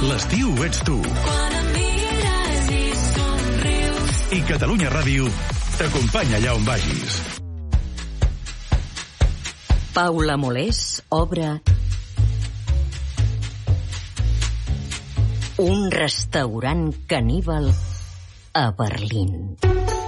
L'estiu ets tu. I Catalunya Ràdio t'acompanya allà on vagis. Paula Molés obre un restaurant caníbal a Berlín.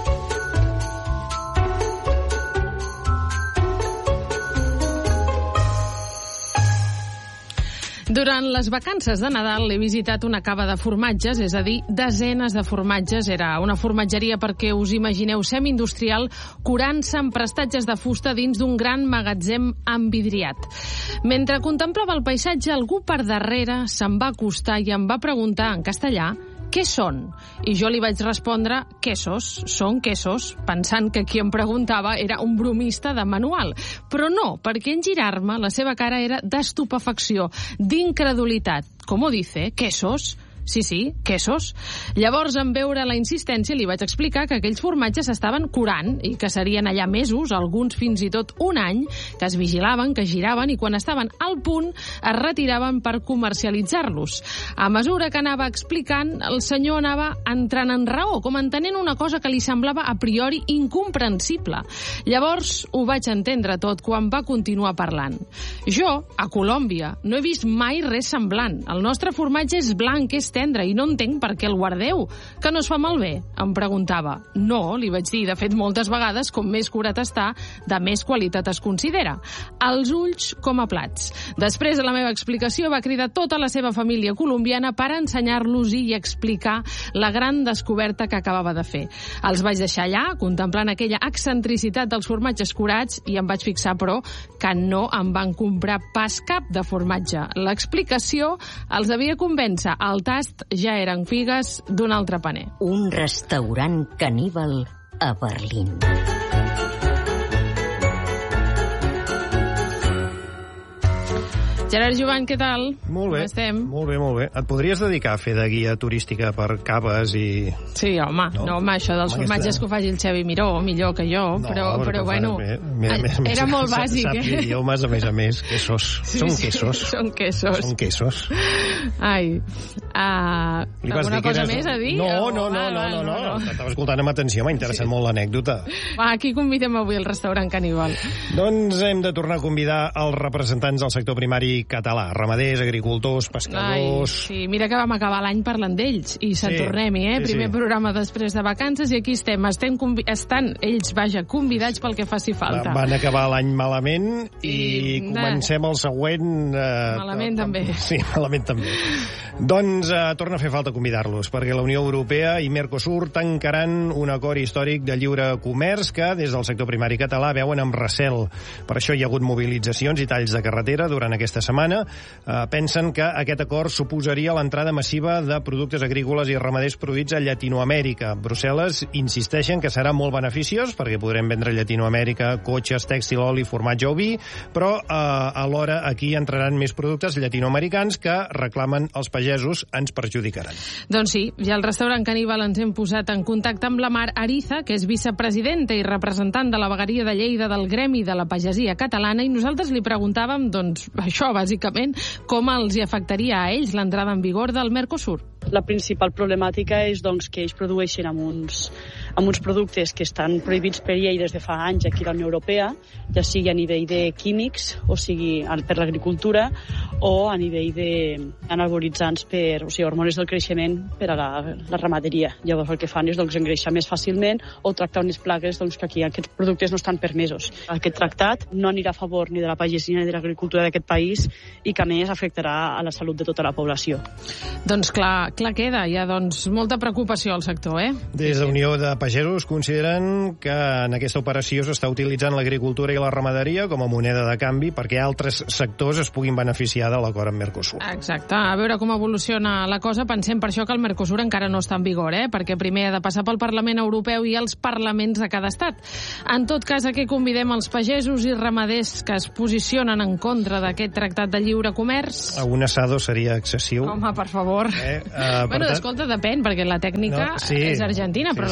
Durant les vacances de Nadal he visitat una cava de formatges, és a dir, desenes de formatges. Era una formatgeria, perquè us imagineu, semi-industrial, curant-se amb prestatges de fusta dins d'un gran magatzem envidriat. Mentre contemplava el paisatge, algú per darrere se'm va acostar i em va preguntar en castellà què són? I jo li vaig respondre, quesos, són quesos, pensant que qui em preguntava era un bromista de manual. Però no, perquè en girar-me la seva cara era d'estupefacció, d'incredulitat. Com ho dice? Quesos? Sí, quesos. Llavors, en veure la insistència, li vaig explicar que aquells formatges s'estaven curant i que serien allà mesos, alguns fins i tot un any, que es vigilaven, que giraven i quan estaven al punt es retiraven per comercialitzar-los. A mesura que anava explicant, el senyor anava entrant en raó, com entenent una cosa que li semblava a priori incomprensible. Llavors ho vaig entendre tot quan va continuar parlant. Jo, a Colòmbia, no he vist mai res semblant. El nostre formatge és blanc, és tendre, i no entenc per què el guardeu. Que no es fa malbé? Em preguntava. No, li vaig dir, de fet, moltes vegades, com més curat està, de més qualitat es considera. Els ulls com a plats. Després de la meva explicació, va cridar tota la seva família colombiana per ensenyar-los i explicar la gran descoberta que acabava de fer. Els vaig deixar allà, contemplant aquella excentricitat dels formatges curats, i em vaig fixar, però, que no em van comprar pas cap de formatge. L'explicació els devia convèncer. El tast ja eren figues d'un altre paner. Un restaurant caníbal a Berlín. Gerard Jovany, què tal? Molt bé, com estem? molt bé. Et podries dedicar a fer de guia turística per caves i... Sí, home, això dels formatges que ho faci el Xavi Miró, millor que jo, però bueno, era molt bàsic. Sap idiomes, a més, quesos. Són quesos. Són quesos. Són quesos. Ai, alguna cosa més a dir? No. T'estava escoltant amb atenció, m'ha interessat molt l'anècdota. Va, aquí convidem avui al restaurant caníbal. Doncs hem de tornar a convidar els representants del sector primari català, ramaders, agricultors, pescadors... Sí, mira que vam acabar l'any parlant d'ells, i se'n tornem-hi, Primer programa després de vacances, i aquí estem. Estan ells, convidats pel que faci falta. Van acabar l'any malament i comencem el següent... Malament també. Sí, malament també. Doncs torna a fer falta convidar-los, perquè la Unió Europea i Mercosur tancaran un acord històric de lliure comerç que, des del sector primari català, veuen amb recel. Per això hi ha hagut mobilitzacions i talls de carretera durant aquesta setmana. Pensen que aquest acord suposaria l'entrada massiva de productes agrícoles i ramaders produïts a Llatinoamèrica. Brussel·les insisteixen que serà molt beneficiós perquè podrem vendre a Llatinoamèrica cotxes, tèxtil, oli, formatge o vi, però alhora aquí entraran més productes llatinoamericans que reclamen els pagesos ens perjudicaran. Doncs sí, ja al restaurant caníbal ens hem posat en contacte amb la Mar Ariza, que és vicepresidenta i representant de la vegueria de Lleida del Gremi de la Pagesia Catalana, i nosaltres li preguntàvem, doncs, això, bàsicament, com els hi afectaria a ells l'entrada en vigor del Mercosur. La principal problemàtica és doncs, que ells produeixen amb uns productes que estan prohibits per llei des de fa anys aquí a la Unió Europea, ja sigui a nivell de químics, o sigui per l'agricultura, o a nivell d'anabolitzants hormones del creixement per a la ramaderia. Llavors el que fan és engreixar més fàcilment o tractar unes plagues que aquí aquests productes no estan permesos. Aquest tractat no anirà a favor ni de la pagesia ni de l'agricultura d'aquest país i que a més afectarà a la salut de tota la població. Doncs clar queda, hi ha molta preocupació al sector, Des de Unió de Pagesos consideren que en aquesta operació s'està utilitzant l'agricultura i la ramaderia com a moneda de canvi perquè altres sectors es puguin beneficiar de l'acord amb Mercosur. Exacte, a veure com evoluciona la cosa. Pensem per això que el Mercosur encara no està en vigor, perquè primer ha de passar pel Parlament Europeu i els parlaments de cada estat. En tot cas, aquí convidem els pagesos i ramaders que es posicionen en contra d'aquest tractat de lliure comerç. Un assado seria excessiu. Home, per favor. Escolta, depèn, perquè la tècnica és argentina, però la carn pot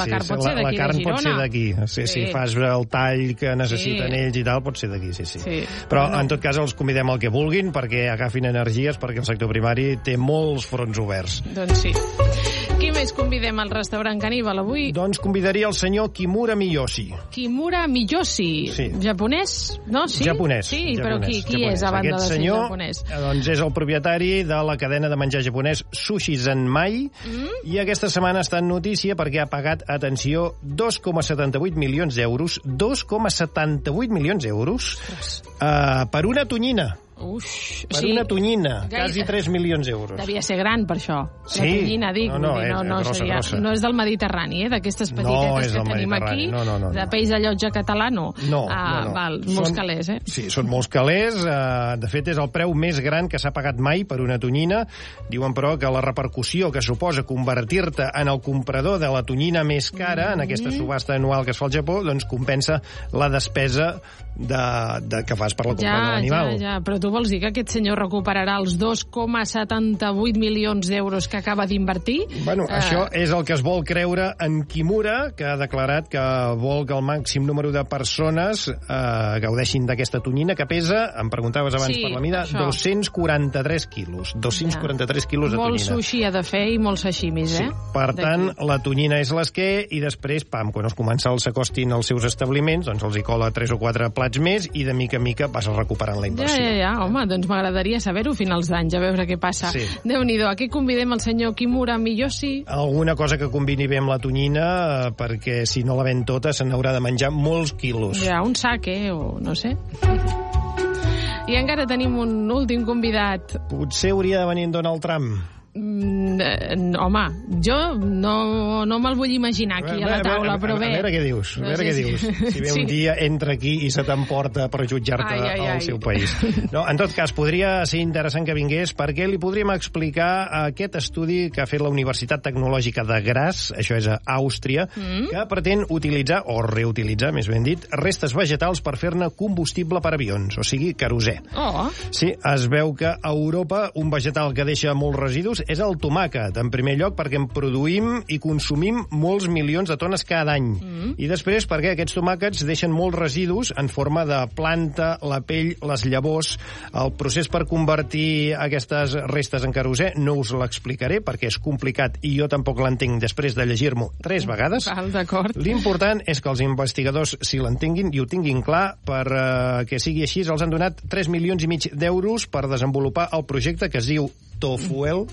ser d'aquí, de Girona. La carn pot ser d'aquí. Si fas el tall que necessiten ells i tal, pot ser d'aquí, sí. Però, en tot cas, els convidem al que vulguin perquè agafin energies, perquè el sector primari té molts fronts oberts. Doncs sí. Qui més convidem al restaurant Caníbal avui? Doncs convidaria el senyor Kimura Miyoshi. Kimura Miyoshi. Sí. Japonès? No? Sí? Japonès. Sí, però qui és a banda de ser japonès? Aquest senyor doncs, és el propietari de la cadena de menjar japonès Sushi Zanmai i aquesta setmana està en notícia perquè ha pagat, atenció, 2,78 milions d'euros, 2,78 milions d'euros per una tonyina. Una tonyina, quasi 3 milions d'euros. Devia ser gran, per això. Sí. La tonyina, dic. Grossa. No és del Mediterrani, d'aquestes petitetes que tenim aquí. No. De peix de llotja català, no. No. Molts calés, Sí, són molts calés. De fet, és el preu més gran que s'ha pagat mai per una tonyina. Diuen, però, que la repercussió que suposa convertir-te en el comprador de la tonyina més cara en aquesta subhasta anual que es fa al Japó, doncs compensa la despesa que fas per la compra de l'animal. Ja, però tu vols dir que aquest senyor recuperarà els 2,78 milions d'euros que acaba d'invertir? Bueno, això és el que es vol creure en Kimura, que ha declarat que vol que el màxim número de persones gaudeixin d'aquesta tonyina, que pesa, em preguntaves abans per la mida, 243 quilos. 243 quilos de tonyina. Molt sushi ha de fer i molts sashimis, Sí. Per tant, la tonyina és l'esquer i després, quan els comensals s'acostin als seus establiments, doncs els hi cola 3 o 4 plats més i de mica en mica vas recuperant la inversió. Ja, home, doncs m'agradaria saber-ho a finals d'any, a veure què passa. Sí. Déu-n'hi-do, aquí convidem el senyor Kimura Miyoshi. Alguna cosa que combini bé amb la tonyina, perquè si no la ven tota se n'haurà de menjar molts quilos. Ja, un sake o no sé. I encara tenim un últim convidat. Potser hauria de venir en Donald Trump. Home, jo no me'l vull imaginar aquí a la taula, però bé. A veure què dius. Si ve un dia, entra aquí i se t'emporta per jutjar-te al seu país. No, en tot cas, podria ser interessant que vingués perquè li podríem explicar aquest estudi que ha fet la Universitat Tecnològica de Graz, això és a Àustria, que pretén utilitzar, o reutilitzar, més ben dit, restes vegetals per fer-ne combustible per avions, o sigui, querosè. Sí, es veu que a Europa un vegetal que deixa molts residus és el tomàquet, en primer lloc perquè en produïm i consumim molts milions de tones cada any. I després perquè aquests tomàquets deixen molts residus en forma de planta, la pell, les llavors. El procés per convertir aquestes restes en querosè no us l'explicaré perquè és complicat i jo tampoc l'entenc després de llegir-m'ho 3 vegades. D'acord. L'important és que els investigadors si l'entenguin i ho tinguin clar per que sigui així, els han donat 3,5 milions d'euros per desenvolupar el projecte que es diu Tofuel.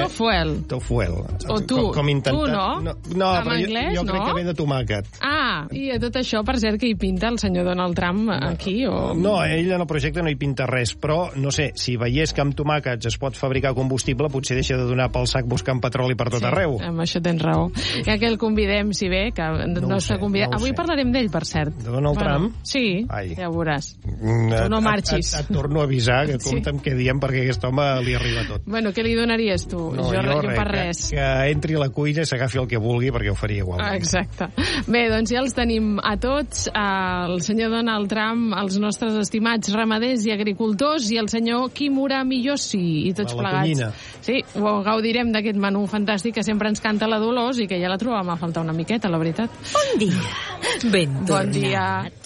Tofuel. O tu no? No, però jo crec que ve de tomàquet. I a tot això, per cert, que hi pinta el senyor Donald Trump aquí? No, ell en el projecte no hi pinta res, però, no sé, si veiés que amb tomàquets es pot fabricar combustible, potser deixa de donar pel sac buscant petroli per tot arreu. Amb això tens raó. Ja que el convidem, si ve, que no s'ha convidat. Avui parlarem d'ell, per cert. De Donald Trump? Sí, ja ho veuràs. Tu no marxis. Et torno a avisar, que compta'm què diem, perquè aquest home li arriba tot. Bueno, què li donaries tu? Jo per res. Que entri a la cuina i s'agafi el que vulgui, perquè ho faria igual. Exacte. Bé, doncs ja els tenim a tots, el senyor Donald Trump, els nostres estimats ramaders i agricultors, i el senyor Kimura Miyoshi, i tots plegats. Sí, ho gaudirem d'aquest menú fantàstic que sempre ens canta la Dolors i que ja la trobàvem a faltar una miqueta, la veritat. Bon dia. Ben tornats. Bon dia.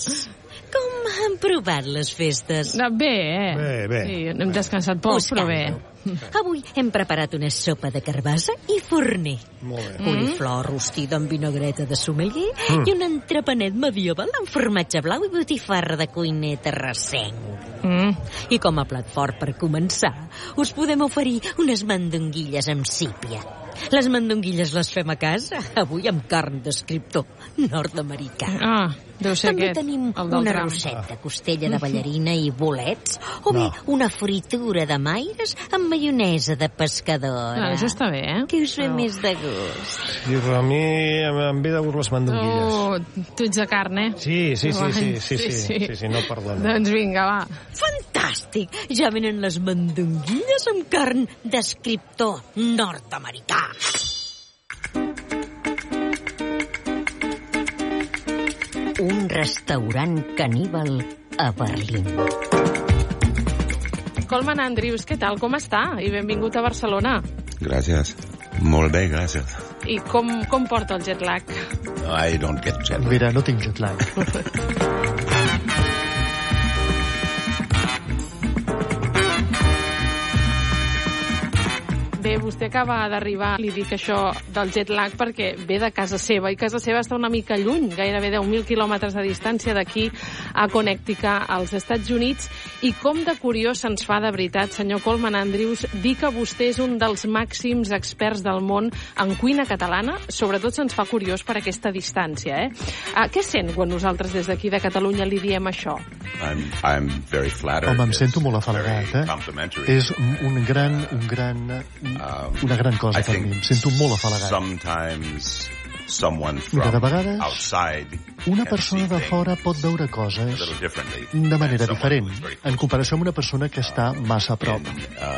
Com han provat les festes? Bé. Sí, hem descansat poc, però bé. Avui hem preparat una sopa de carbassa i forner. Coliflor rostida amb vinagreta de sommelier i un entrepanet medieval amb formatge blau i botifarra de cuiner terrassenc. I com a plat fort per començar, us podem oferir unes mandonguilles amb sípia. Les mandonguilles les fem a casa, avui amb carn d'escriptor nord-americà. Deu ser també tenim una roseta, costella de ballarina i bolets, o bé una fritura de maires amb maionesa de pescadora. Això està bé, Què us ve més de gust? I a mi em ve de gust les mandonguilles. Tu ets de carn, Sí, no perdona. Doncs vinga, va. Fantàstic! Ja venen les mandonguilles amb carn d'escriptor nord-americà. Un restaurant caníbal a Berlín. Colman Andrews, què tal? Com està? I benvingut a Barcelona. Gràcies. Molt bé, gràcies. I com porta el jet lag? I don't get jet lag. Mira, no tinc jet lag. Bé, vostè acaba d'arribar, li dic això del jet lag perquè ve de casa seva, i casa seva està una mica lluny, gairebé 10.000 quilòmetres de distància d'aquí a Connecticut, als Estats Units, i com de curiós se'ns fa de veritat, senyor Colman Andrews, dir que vostè és un dels màxims experts del món en cuina catalana, sobretot se'ns fa curiós per aquesta distància, Què sent quan nosaltres des d'aquí de Catalunya li diem això? I'm very flattered. Home, em sento molt afalagat, És una gran cosa per mi. Em sento molt afalagat. Mira, de vegades una persona de fora pot veure coses de manera diferent en comparació amb una persona que està massa a prop.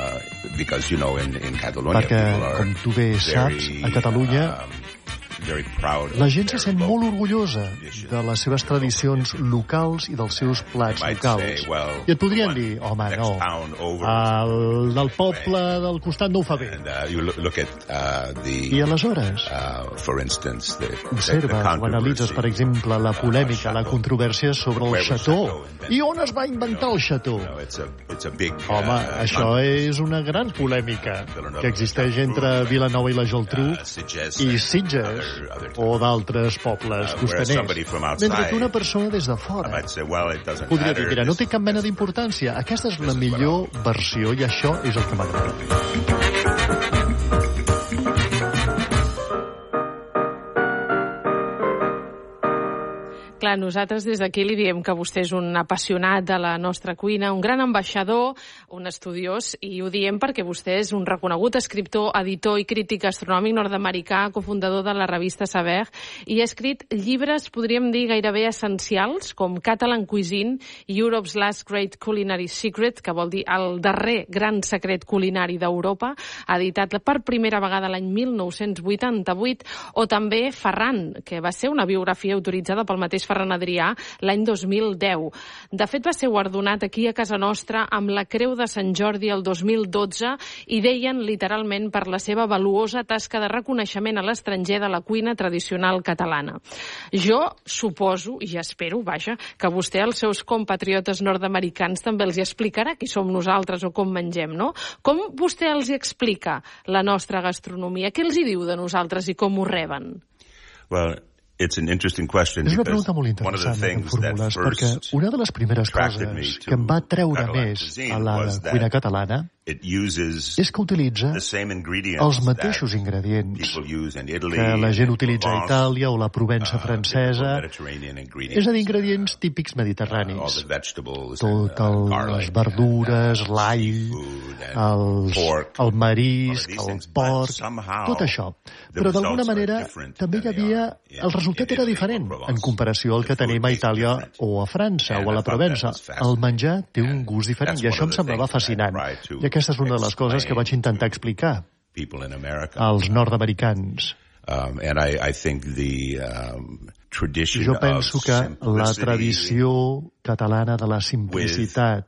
Perquè, com tu bé saps, a Catalunya la gent se sent molt orgullosa de les seves tradicions locals i dels seus plats locals. I et podrien dir, home, no, el del poble del costat no ho fa bé. I aleshores observes o analitzes, per exemple, la polèmica, la controvèrsia sobre el xató. I on es va inventar el xató? Home, això és una gran polèmica que existeix entre Vilanova i la Geltrú i Sitges o d'altres pobles costaners. Mentre que una persona des de fora podria dir, mira, no té cap mena d'importància, aquesta és la millor versió i això és el que m'agrada. Clar, nosaltres des d'aquí li diem que vostè és un apassionat de la nostra cuina, un gran ambaixador, un estudiós, i ho diem perquè vostè és un reconegut escriptor, editor i crític gastronòmic nord-americà, cofundador de la revista Saber, i ha escrit llibres, podríem dir, gairebé essencials, com Catalan Cuisine i Europe's Last Great Culinary Secret, que vol dir el darrer gran secret culinari d'Europa, editat per primera vegada l'any 1988, o també Ferran, que va ser una biografia autoritzada pel mateix Ferran Adrià l'any 2010. De fet, va ser guardonat aquí a casa nostra amb la Creu de Sant Jordi el 2012 i deien literalment per la seva valuosa tasca de reconeixement a l'estranger de la cuina tradicional catalana. Jo suposo, i espero, vaja, que vostè als seus compatriotes nord-americans també els explicarà qui som nosaltres o com mengem, no? Com vostè els explica la nostra gastronomia? Què els hi diu de nosaltres i com ho reben? És una pregunta molt interessant que formules, perquè una de les primeres coses que em va treure més a la cuina catalana és que utilitza els mateixos ingredients que la gent utilitza a Itàlia o la Provença francesa, és a dir, ingredients típics mediterranis. Totes les verdures, l'all, el marisc, el porc, tot això. Però d'alguna manera també hi havia... El resultat era diferent en comparació al que tenim a Itàlia o a França o a la Provença. El menjar té un gust diferent i això em semblava fascinant. I aquesta és una de les coses que vaig intentar explicar als nord-americans. Jo penso que la tradició catalana de la simplicitat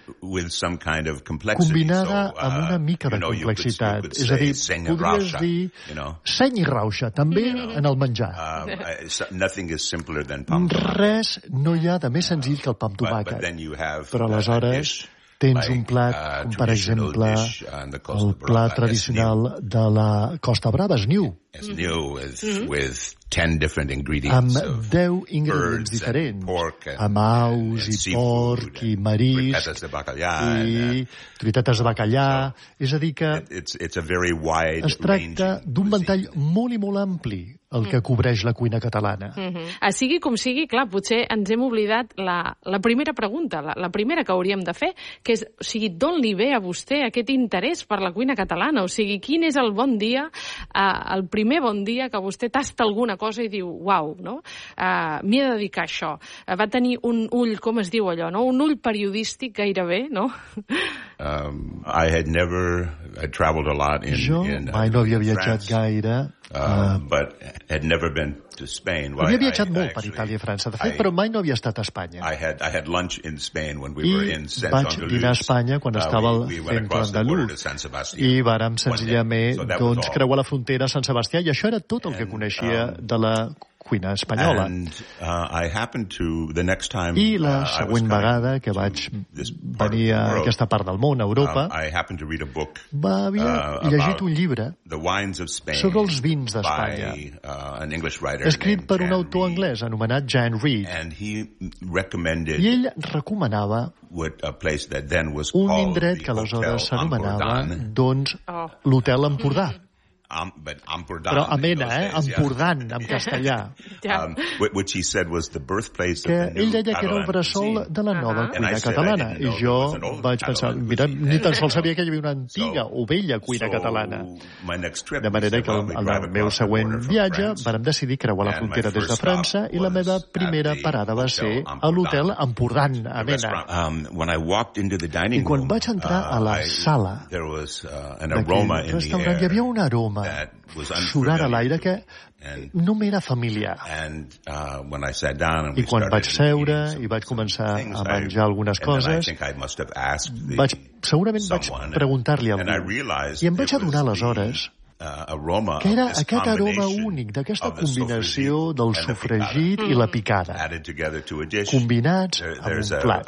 combinada amb una mica de complexitat. És a dir, podries dir seny i rauxa, també en el menjar. Res no hi ha de més senzill que el pa amb tomàquet. Però aleshores tens un plat, com per exemple el plat tradicional de la Costa Brava, és niu. Amb 10 ingredients diferents, amb aus i porc i marisc i truitetes de bacallà. És a dir que es tracta d'un ventall molt i molt ampli el que cobreix la cuina catalana. Sigui com sigui, clar, potser ens hem oblidat la primera pregunta, la primera que hauríem de fer, que és, o sigui, d'on li ve a vostè aquest interès per la cuina catalana? O sigui, quin és el bon dia, el primer bon dia que vostè tasta alguna cosa i diu, uau, no? M'hi he de dedicar a això. Va tenir un ull, com es diu allò, no? Un ull periodístic gairebé, no? Jo mai no havia viatjat gaire, havia viatjat molt per Itàlia i França, de fet, però mai no havia estat a Espanya. I vaig dinar a Espanya quan estava al centre andalús i vàrem senzillament creuar la frontera a Sant Sebastià, i això era tot el que coneixia de la cuina espanyola. I la següent vegada que vaig venir a aquesta part del món, a Europa, havia llegit un llibre sobre els vins d'Espanya, escrit per un autor anglès anomenat Jan Reid, i ell recomanava un indret que aleshores s'anomenava, doncs, l'Hotel Empordà. Però amena, Empordant, en castellà. Que ell deia que era el bressol de la nova cuina catalana. I jo vaig pensar, mira, ni tan sols sabia que hi havia una antiga o vella cuina catalana. De manera que el meu següent viatge vàrem decidir creuar la frontera des de França i la meva primera parada va ser a l'hotel Empordant, amena. I quan vaig entrar a la sala d'aquell restaurant hi havia un aroma surant a l'aire que no m'era familiar. I quan vaig seure i vaig començar a menjar algunes coses, segurament vaig preguntar-li a algú. I em vaig adonar aleshores que era aquest aroma únic d'aquesta combinació del sofregit i la picada, combinats en un plat.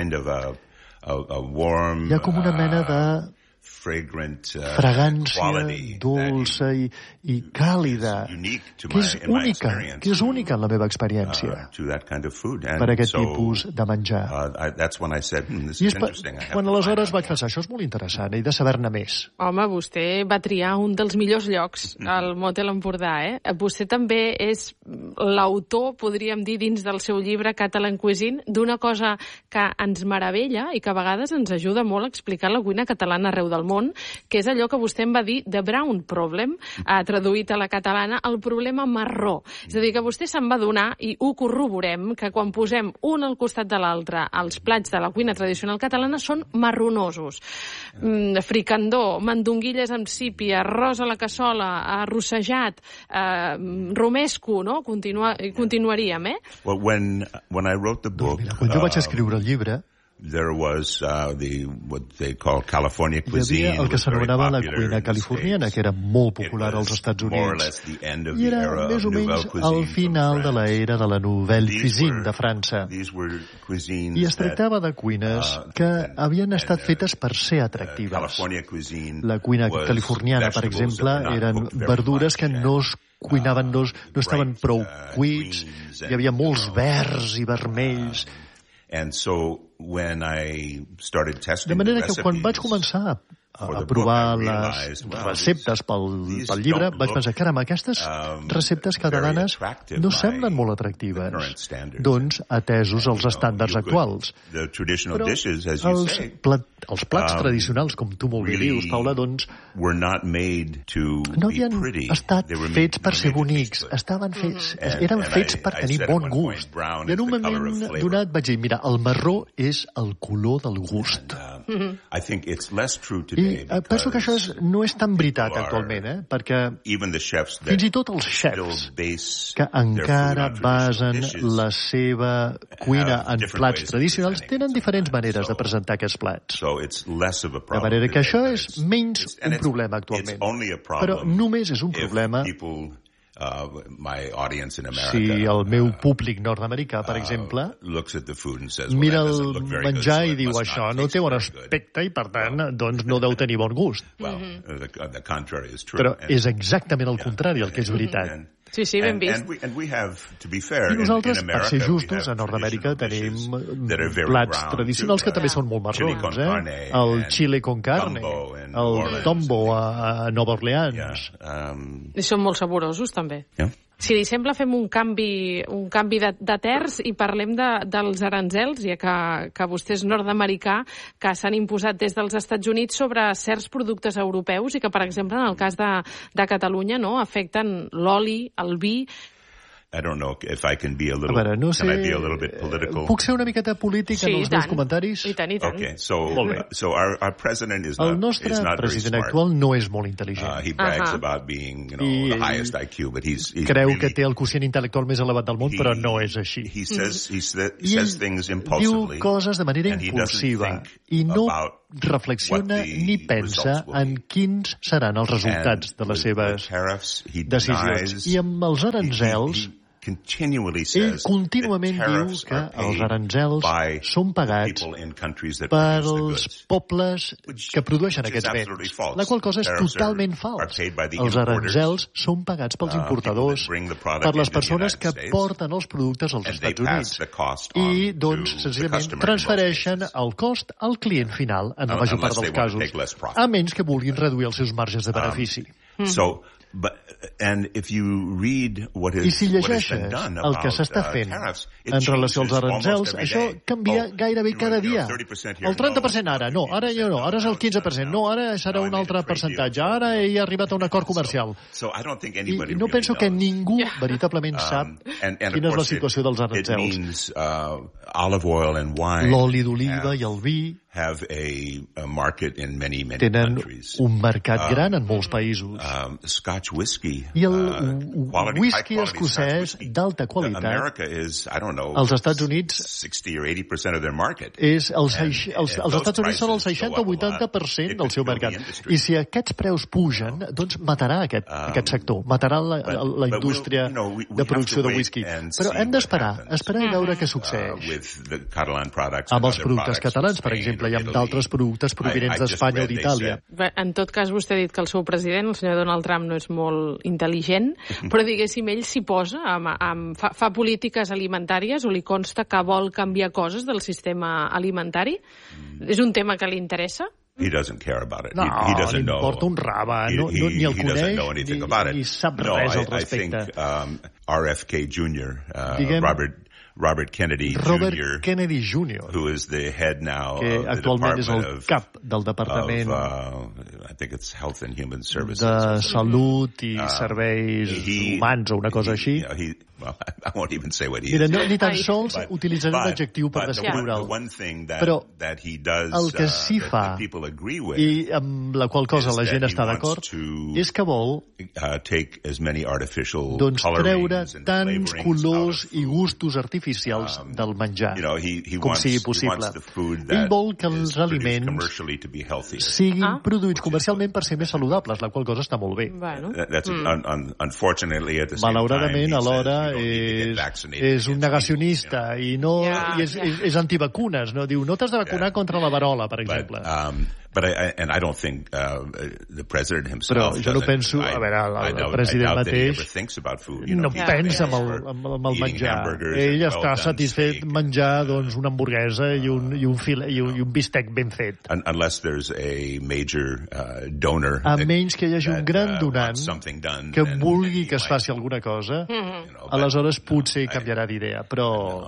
Hi ha com una mena de fragància dolça i càlida, que és única en la meva experiència per aquest tipus de menjar. I és quan aleshores vaig pensar, això és molt interessant, he de saber-ne més. Home, vostè va triar un dels millors llocs, el Motel Empordà, Vostè també és l'autor, podríem dir, dins del seu llibre Catalan Cuisine, d'una cosa que ens meravella i que a vegades ens ajuda molt a explicar la cuina catalana arreu del món, que és allò que vostè em va dir The Brown Problem, traduït a la catalana, el problema marró. És a dir, que vostè se'n va adonar, i ho corroborem, que quan posem un al costat de l'altre els plats de la cuina tradicional catalana són marronosos. Fricandó, mandonguilles amb sípia, arròs a la cassola, arrossejat, romesco, no? Continuaríem, Quan jo vaig escriure el llibre, there was what they call California cuisine. Hi havia el que s'anomenava la cuina californiana, que era molt popular als Estats Units. I era més o menys al final de l'era de la Nouvelle Cuisine de França. I es tractava de cuines que havien estat fetes per ser atractives. La cuina californiana, per exemple, eren verdures que no es cuinaven, no estaven prou cuits, hi havia molts verds i vermells. De manera que quan vaig començar a provar les receptes pel llibre, vaig pensar, caram, aquestes receptes catalanes no semblen molt atractives, doncs atesos els estàndards actuals. Però els plats tradicionals, com tu molt bé dius, Paula, doncs no havien estat fets per ser bonics, eren fets per tenir bon gust. I en un moment donat vaig dir, mira, el marró és el color del gust. I penso que això no és tan veritat actualment, perquè fins i tot els xefs que encara basen la seva cuina en plats tradicionals tenen diferents maneres de presentar aquests plats. De manera que això és menys un problema actualment, però només és un problema si el meu públic nord-americà, per exemple, mira el menjar i diu això no té bon aspecte i, per tant, doncs no deu tenir bon gust. Però és exactament el contrari, el que és veritat. Sí, ben vist. I nosaltres, per ser justos, a Nord-Amèrica tenim plats tradicionals que també són molt marrons, El chile con carne, el tombo a Nova Orleans. I són molt saborosos, també. Si li sembla, fem un canvi de terç i parlem dels aranzels, ja que vostè és nord-americà, que s'han imposat des dels Estats Units sobre certs productes europeus i que, per exemple, en el cas de Catalunya, no, afecten l'oli, el vi. I don't know if I can be a little... A veure, no sé... Can I be a little bit political? Puc ser una miqueta polític en els meus comentaris? I tant. Okay, so our president is not El nostre president actual no és molt intel·ligent. He brags about being, the highest IQ, but he's creu que té el quocient intel·lectual més elevat del món, però no és així. He says things impulsively. Diu coses de manera impulsiva i no reflexiona ni pensa en quins seran els resultats de les seves decisions. I amb els aranzels, ell contínuament diu que els aranzels són pagats pels pobles que produeixen aquests béns, la qual cosa és totalment fals. Els aranzels són pagats pels importadors, per les persones que porten els productes als Estats Units i, doncs, senzillament transfereixen el cost al client final en la major part dels casos, a menys que vulguin reduir els seus marges de benefici. I si llegeixes el que s'està fent en relació als aranzels, això canvia gairebé cada dia. El 30% ara, no, ara ja no, ara és el 15%, no, ara serà un altre percentatge, ara he arribat a un acord comercial. I no penso que ningú veritablement sap quina és la situació dels aranzels. L'oli d'oliva i el vi tenen un mercat gran en molts països. I el whisky escocès d'alta qualitat als Estats Units els Estats Units són el 60 o 80% del seu mercat. I si aquests preus pugen, doncs matarà aquest sector, matarà la indústria de producció de whisky. Però hem d'esperar i veure què succeeix. Amb els productes catalans, per exemple, i amb d'altres productes provinents d'Espanya o d'Itàlia. En tot cas, vostè ha dit que el seu president, el senyor Donald Trump, no és molt intel·ligent, però diguéssim, ell s'hi posa, fa polítiques alimentàries o li consta que vol canviar coses del sistema alimentari? És un tema que li interessa? He doesn't care about it. No, li importa un rave, ni el coneix, ni sap res al respecte. I think RFK Jr., Robert Kennedy Jr., who is the head now que actualment és el cap del Departament I think it's Health and Human Services. De Salut i Serveis Humans o una cosa així. I won't even say what he is. Mira, ni tan sols utilitzaré un adjectiu per descriure'l. Però el que sí fa, i amb la qual cosa la gent està d'acord, és que vol doncs treure tants colors i gustos artificials del menjar, com sigui possible. Ell vol que els aliments siguin produïts comercialment per ser més saludables, la qual cosa està molt bé. Malauradament, alhora, és un negacionista i és antivacunes, no? Diu, no t'has de vacunar contra la verola, per exemple. Però jo no penso, a veure, el president mateix no pensa en el menjar. Ell està satisfet menjar doncs una hamburguesa i un bistec ben fet. A menys que hi hagi un gran donant que vulgui que es faci alguna cosa, aleshores potser canviarà d'idea, però...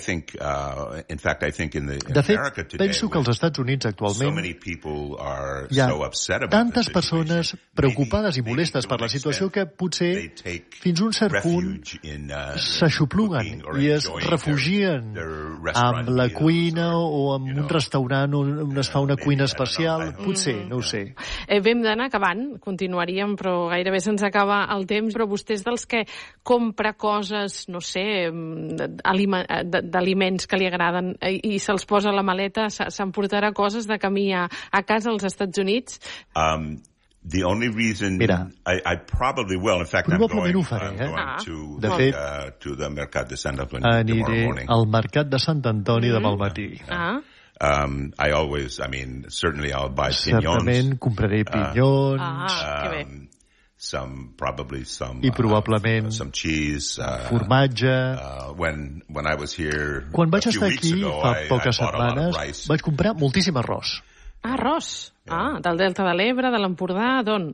De fet, penso que als Estats Units actualment hi ha tantes persones preocupades i molestes per la situació que potser fins a un cert punt s'aixopluguen i es refugien amb la cuina o amb un restaurant on es fa una cuina especial. Potser, no ho sé. Vam d'anar acabant, continuaríem, però gairebé se'ns acaba el temps, però vostè és dels que compra coses, no sé, d'aliments que li agraden i se'ls posa a la maleta, s'emportarà coses de camí a casa als Estats Units? The only reason I probably will, in fact, I'm going to the Mercat de Sant Antoni tomorrow morning. Al Mercat de Sant Antoni demà al matí. Certainly I'll buy pinyons. Certament compraré pinyons. I probablement some cheese, formatge. When I was here quan vaig estar aquí fa poques setmanes vaig comprar moltíssim arròs. Arròs? Del Delta de l'Ebre, de l'Empordà, d'on?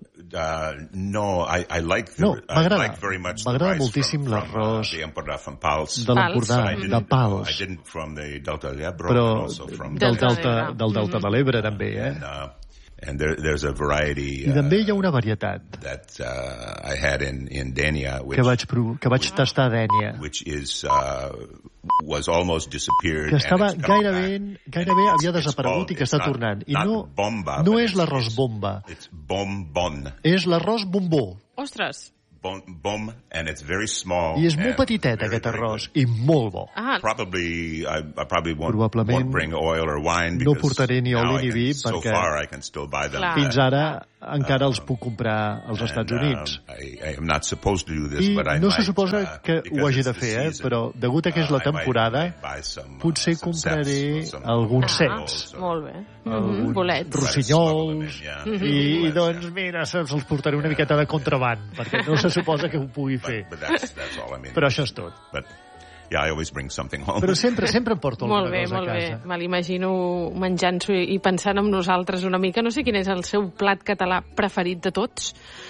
M'agrada moltíssim l'arròs de l'Empordà, de Pals. Però del Delta de l'Ebre també, And there's a variety. I també hi ha una varietat that I had in Denia, que vaig tastar a Dènia, which is was almost disappeared. Que estava gairebé havia desaparegut i que està tornant. I no és l'arròs bomba. It's bombon. És l'arròs bombó. Ostres. Bom, and it's very small. I és molt petitet, aquest arròs, i molt bo. I probably won't bring oil or wine, no portaré ni oli ni vi, perquè I can still buy them. Fins ara encara els puc comprar als Estats Units. I'm not supposed to do this, but I no se suposa que ho hagi de fer, però degut a que és la temporada, potser compraré alguns cets. Molt bé. Bolets. Rossinyols. I doncs, mira, els portaré una miqueta de contraband, perquè no se suposa que ho pugui fer. Però això és tot. Yeah, I always bring something home. Però sempre em porto alguna cosa a casa. Molt bé. Me l'imagino menjant-s'ho i pensant en nosaltres una mica. No sé quin és el seu plat català preferit de tots.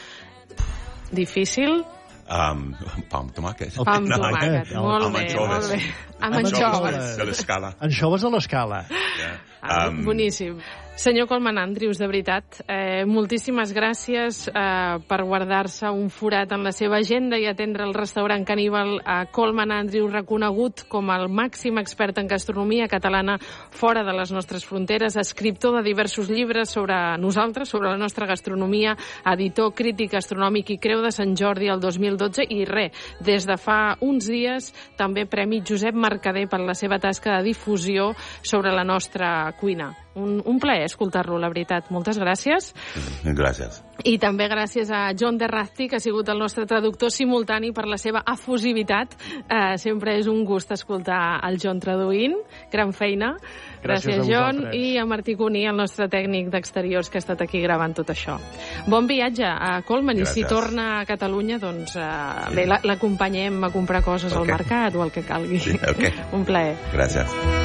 Difícil. Pa amb tomàquet. Pa amb tomàquet. Molt bé. Amb anxoves. De l'Escala. Anxoves de l'Escala. Boníssim. Senyor Coleman Andrews, de veritat, moltíssimes gràcies per guardar-se un forat en la seva agenda i atendre el restaurant Caníbal a Coleman Andrews, reconegut com el màxim expert en gastronomia catalana fora de les nostres fronteres, escriptor de diversos llibres sobre nosaltres, sobre la nostra gastronomia, editor, crític gastronòmic i Creu de Sant Jordi el 2012 i des de fa uns dies també Premi Josep Mercader per la seva tasca de difusió sobre la nostra cuina. Un plaer escoltar-lo, la veritat. Moltes gràcies. Gràcies. I també gràcies a John Derrazti, que ha sigut el nostre traductor simultani, per la seva efusivitat. Sempre és un gust escoltar el John traduint. Gran feina. Gràcies John. I a Martí Cuní, el nostre tècnic d'exteriors, que ha estat aquí gravant tot això. Bon viatge a Coleman. Gràcies. I si torna a Catalunya, doncs bé, l'acompanyem a comprar coses al mercat o el que calgui. Sí, okay. Un plaer. Gràcies.